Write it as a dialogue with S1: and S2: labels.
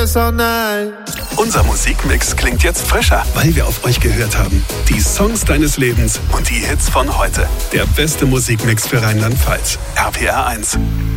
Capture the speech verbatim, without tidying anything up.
S1: sleepless all night.
S2: Unser Musikmix klingt jetzt frischer, weil wir auf euch gehört haben. Die Songs deines Lebens und die Hits von heute. Der beste Musikmix für Rheinland-Pfalz. R P R eins.